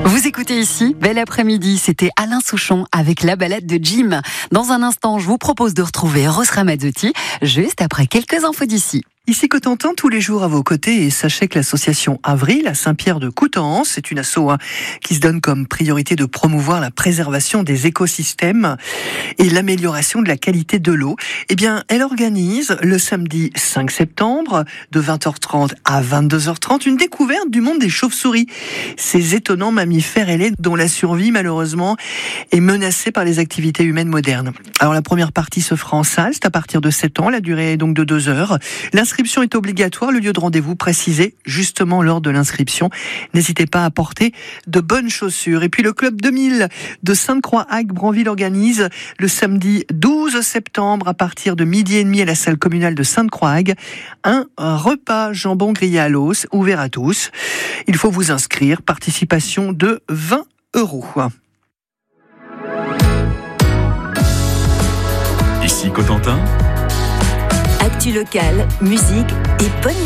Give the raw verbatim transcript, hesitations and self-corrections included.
Vous écoutez ici, bel après-midi, c'était Alain Souchon avec la balade de Jim. Dans un instant, je vous propose de retrouver Rose Ramazzotti, juste après quelques infos d'ici. Ici Cotentin, tous les jours à vos côtés, et sachez que l'association Avril à Saint-Pierre de Coutances, c'est une asso hein, qui se donne comme priorité de promouvoir la préservation des écosystèmes et l'amélioration de la qualité de l'eau. Eh bien, elle organise le samedi cinq septembre de vingt heures trente à vingt-deux heures trente une découverte du monde des chauves-souris. Ces étonnants mammifères ailés dont la survie malheureusement est menacée par les activités humaines modernes. Alors la première partie se fera en salle, c'est à partir de sept ans, la durée est donc de deux heures. L'inscription est obligatoire, le lieu de rendez-vous précisé justement lors de l'inscription. N'hésitez pas à porter de bonnes chaussures. Et puis le Club deux mille de Sainte-Croix-Hague-Branville organise le samedi douze septembre à partir de midi et demi à la salle communale de Sainte-Croix-Hague un repas jambon grillé à l'os ouvert à tous. Il faut vous inscrire, participation de vingt euros. Ici Cotentin. Actu locale, musique et bonne